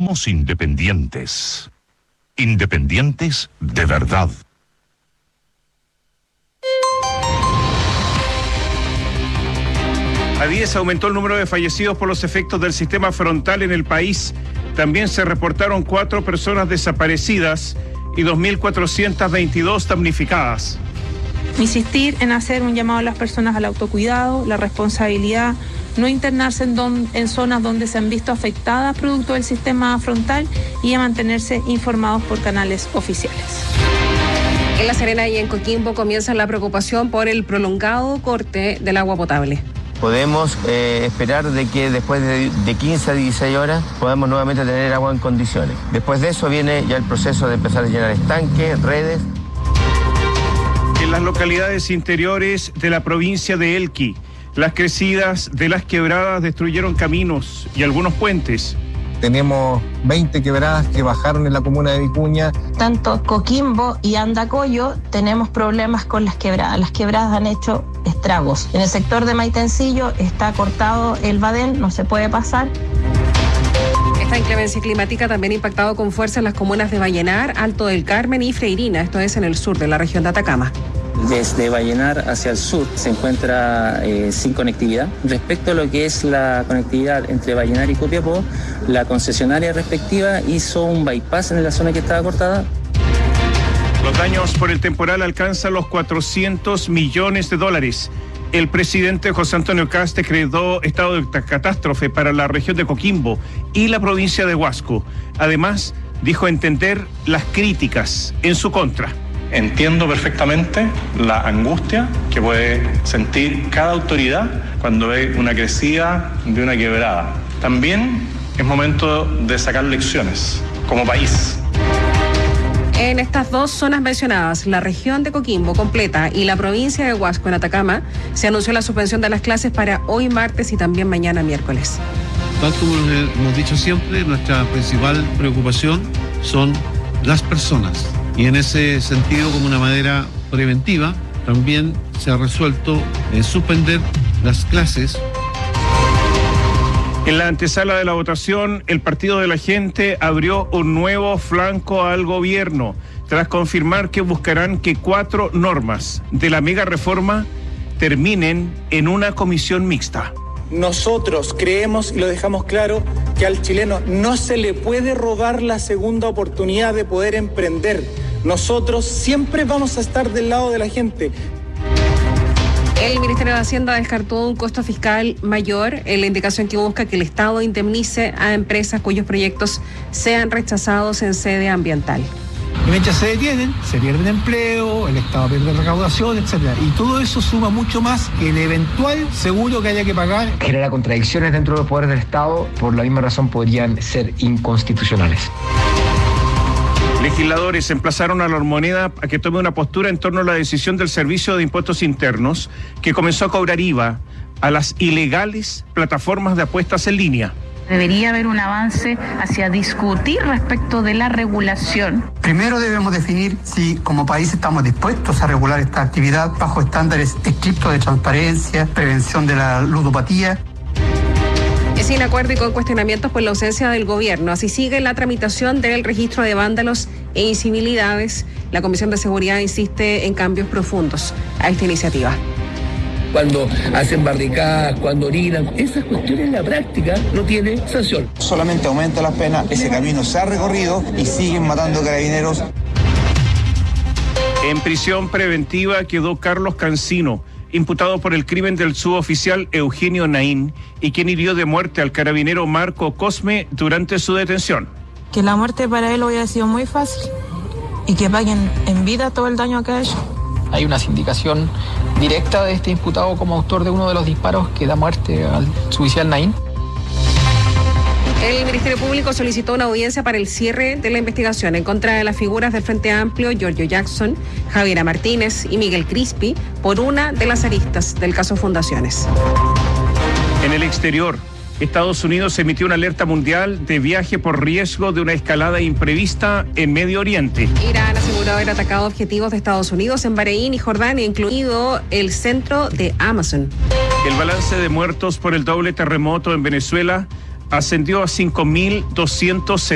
Somos independientes. Independientes de verdad. A 10 aumentó el número de fallecidos por los efectos del sistema frontal en el país. También se reportaron 4 personas desaparecidas y 2.422 damnificadas. Insistir en hacer un llamado a las personas al autocuidado, la responsabilidad, no internarse en zonas donde se han visto afectadas producto del sistema frontal y a mantenerse informados por canales oficiales. En La Serena y en Coquimbo comienza la preocupación por el prolongado corte del agua potable. Podemos esperar de que después de 15 a 16 horas podamos nuevamente tener agua en condiciones. Después de eso viene ya el proceso de empezar a llenar estanques, redes. En las localidades interiores de la provincia de Elqui, las crecidas de las quebradas destruyeron caminos y algunos puentes. Tenemos 20 quebradas que bajaron en la comuna de Vicuña. Tanto Coquimbo y Andacollo tenemos problemas con las quebradas. Las quebradas han hecho estragos. En el sector de Maitencillo está cortado el badén, no se puede pasar. Esta inclemencia climática también ha impactado con fuerza en las comunas de Vallenar, Alto del Carmen y Freirina, esto es en el sur de la región de Atacama. Desde Vallenar hacia el sur se encuentra sin conectividad. Respecto a lo que es la conectividad entre Vallenar y Copiapó, la concesionaria respectiva hizo un bypass en la zona que estaba cortada. Los daños por el temporal alcanzan los $400 millones. El presidente José Antonio Kast decretó estado de catástrofe para la región de Coquimbo y la provincia de Huasco. Además, dijo entender las críticas en su contra. Entiendo perfectamente la angustia que puede sentir cada autoridad cuando ve una crecida de una quebrada. También es momento de sacar lecciones como país. En estas dos zonas mencionadas, la región de Coquimbo completa y la provincia de Huasco en Atacama, se anunció la suspensión de las clases para hoy martes y también mañana miércoles. Tal como hemos dicho siempre, nuestra principal preocupación son las personas. Y en ese sentido, como una manera preventiva, también se ha resuelto suspender las clases. En la antesala de la votación, el Partido de la Gente abrió un nuevo flanco al gobierno, tras confirmar que buscarán que 4 normas de la mega reforma terminen en una comisión mixta. Nosotros creemos, y lo dejamos claro, que al chileno no se le puede robar la segunda oportunidad de poder emprender. Nosotros siempre vamos a estar del lado de la gente. El Ministerio de Hacienda descartó un costo fiscal mayor en la indicación que busca que el Estado indemnice a empresas cuyos proyectos sean rechazados en sede ambiental. Y mientras se detienen, se pierde empleo, el Estado pierde recaudación, etcétera. Y todo eso suma mucho más que el eventual seguro que haya que pagar. Genera contradicciones dentro de los poderes del Estado, por la misma razón podrían ser inconstitucionales. Legisladores emplazaron a la Moneda a que tome una postura en torno a la decisión del Servicio de Impuestos Internos que comenzó a cobrar IVA a las ilegales plataformas de apuestas en línea. Debería haber un avance hacia discutir respecto de la regulación. Primero debemos definir si como país estamos dispuestos a regular esta actividad bajo estándares estrictos de transparencia, prevención de la ludopatía. Sin acuerdo y con cuestionamientos por la ausencia del gobierno. Así sigue la tramitación del registro de vándalos e incivilidades. La Comisión de Seguridad insiste en cambios profundos a esta iniciativa. Cuando hacen barricadas, cuando orinan, esas cuestiones en la práctica no tienen sanción. Solamente aumenta las penas, ese camino se ha recorrido y siguen matando carabineros. En prisión preventiva quedó Carlos Cancino, imputado por el crimen del suboficial Eugenio Naín y quien hirió de muerte al carabinero Marco Cosme durante su detención. Que la muerte para él hubiera sido muy fácil y que paguen en vida todo el daño que ha hecho. Hay una sindicación directa de este imputado como autor de uno de los disparos que da muerte al suboficial Naín. El Ministerio Público solicitó una audiencia para el cierre de la investigación en contra de las figuras del Frente Amplio, Giorgio Jackson, Javiera Martínez y Miguel Crispi, por una de las aristas del caso Fundaciones. En el exterior, Estados Unidos emitió una alerta mundial de viaje por riesgo de una escalada imprevista en Medio Oriente. Irán aseguró haber atacado objetivos de Estados Unidos en Bahrein y Jordania, incluido el centro de Amazon. El balance de muertos por el doble terremoto en Venezuela ascendió a 5.270.